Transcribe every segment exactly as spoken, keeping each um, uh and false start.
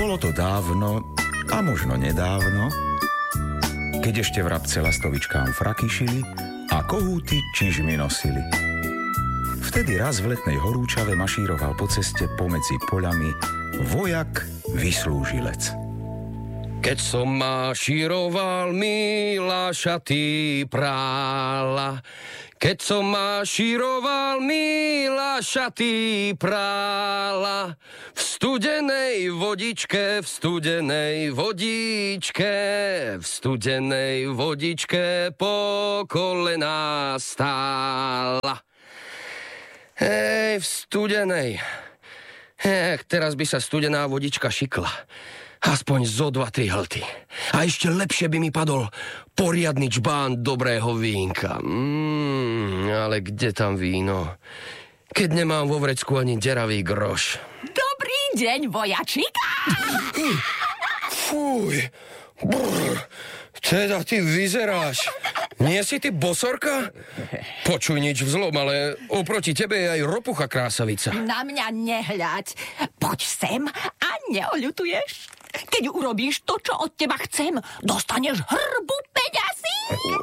Bolo to dávno, a možno nedávno, keď ešte vrabce lastovičkám fraky šili a kohúty čižmy nosili. Vtedy raz v letnej horúčave mašíroval po ceste pomedzi poľami vojak vyslúžilec. Keď som mašíroval, milá šaty prála. Keď som mašíroval, milá šaty prála. V studenej vodičke, v studenej vodičke, v studenej vodičke po kolená stála. Hej, v studenej. Ech, teraz by sa studená vodička šikla. Aspoň zo dva, tri hlty. A ešte lepšie by mi padol poriadny čbán dobrého vínka. Mm, ale kde tam víno? Keď nemám vo vrecku ani deravý groš. Dobrý deň, vojačik. Fuj. Brr. Teda ty vyzeráš. Nie si ty bosorka? Počuj, nič vzlom, ale oproti tebe je aj ropucha krásavica. Na mňa nehľaď. Poď sem a neoľutuješ. Keď urobíš to, čo od teba chcem, dostaneš hrbu peňazí.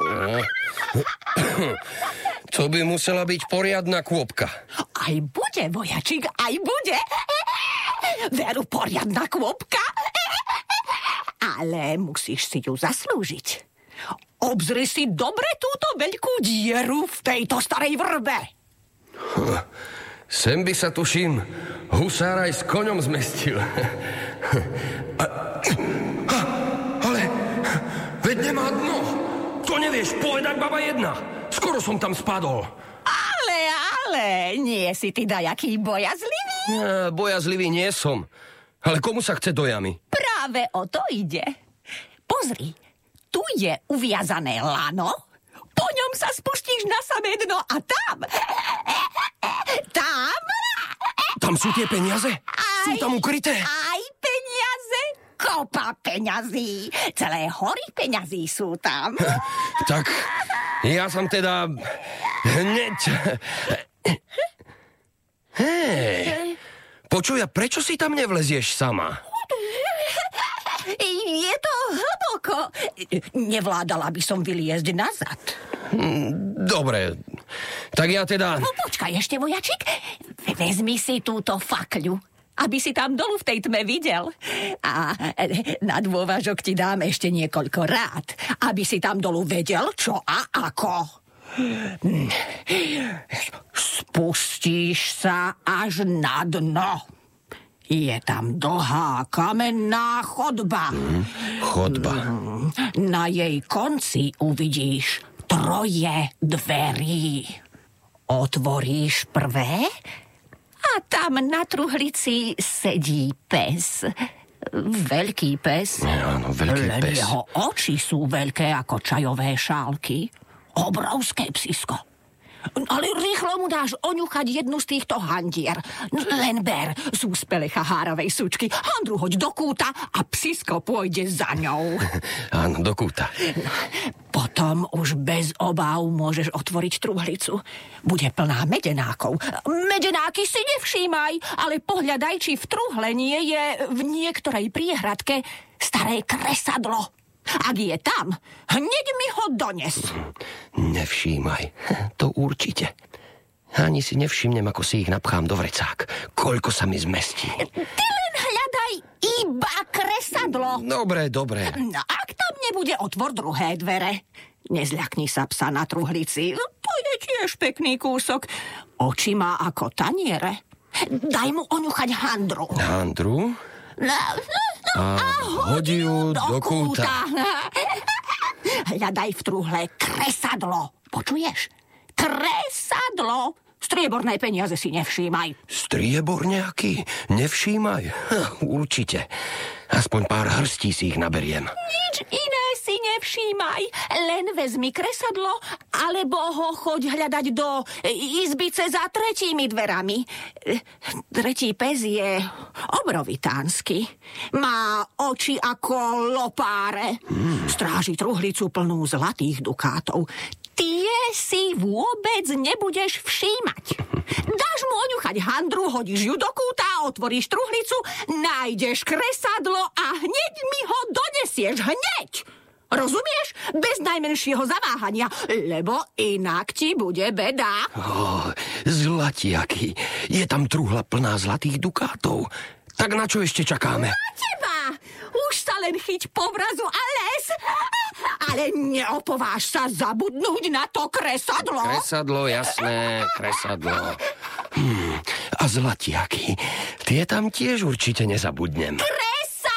To by musela byť poriadna kôpka. Aj bude, vojačik, aj bude. Veru, poriadna kôpka. Ale musíš si ju zaslúžiť. Obzri si dobre túto veľkú dieru v tejto starej vrbe. Sem by sa, tuším, husár aj s koňom zmestil. A, a, ale veď nemá dno. To nevieš povedať, baba jedna. Skoro som tam spadol. Ale, ale, nie si ty dajaký bojazlivý? Ja, bojazlivý nie som. Ale komu sa chce do jamy? Práve o to ide. Pozri, tu je uviazané lano, po ňom sa spustíš na samé dno a tam, tam... Tam sú tie peniaze? Aj, sú tam ukryté? Aj peniaze, kopa peňazí, celé hory peňazí sú tam. Tak, ja som teda hneď... Hej, počuj, a prečo si tam nevlezieš sama? Je to hlboko. Nevládala by som vyliezť nazad. Dobre, tak ja teda... No počkaj ešte, vojačik. Vezmi si túto fakľu, aby si tam dolu v tej tme videl. A na dôvažok ti dám ešte niekoľko rád, aby si tam dolu vedel, čo a ako. Spustíš sa až na dno. Je tam dlhá kamenná chodba. Mm, chodba. Na jej konci uvidíš troje dverí. Otvoríš prvé a tam na truhlici sedí pes. Veľký pes. Áno, veľký Len pes. jeho oči sú veľké ako čajové šálky. Obrovské psisko. Ale rýchlo mu dáš oňuchať jednu z týchto handier. Len ber z úspelecha háravej sučky. Handru hoď do kúta a psisko pôjde za ňou. Áno, do kúta. Potom už bez obáv môžeš otvoriť truhlicu. Bude plná medenákov. Medenáky si nevšímaj, ale pohľadaj, či v truhle nie je v niektorej priehradke staré kresadlo. Ak je tam, hneď mi ho dones. Nevšímaj, to určite. Ani si nevšimnem, ako si ich napchám do vrecák. Koľko sa mi zmestí. Ty len hľadaj iba kresadlo. Dobre, dobre. No, ak tam nebude, otvor druhé dvere. Nezľakni sa psa na truhlici. To je tiež pekný kúsok. Oči má ako taniere. Daj mu oňuchať handru. Handru? No, no, a hodí ju do, do kúta. kúta. Hľadaj v truhle kresadlo. Počuješ? Kresadlo. Strieborné peniaze si nevšímaj. Striebor nejaký? Nevšímaj? Ha, určite. Aspoň pár hrstí si ich naberiem. Nič iné si nevšímaj. Len vezmi kresadlo, alebo ho choď hľadať do izbice za tretími dverami. Tretí pes je obrovitánsky. Má oči ako lopáre. Hmm. Stráži truhlicu plnú zlatých dukátov. tie si vôbec nebudeš všímať. Dáš mu oňuchať handru, hodíš ju do kúta, otvoríš truhlicu, nájdeš kresadlo a hneď mi ho donesieš. Hneď! Rozumieš? Bez najmenšieho zaváhania, lebo inak ti bude beda. Oh, zlatiaky. Je tam truhla plná zlatých dukátov. Tak na čo ešte čakáme? Na teba! Už sa len chyť povrazu a les. Ale neopováž sa zabudnúť na to kresadlo. Kresadlo, jasné, kresadlo. Hm, a zlatiaky. Tie tam tiež určite nezabudnem. Kre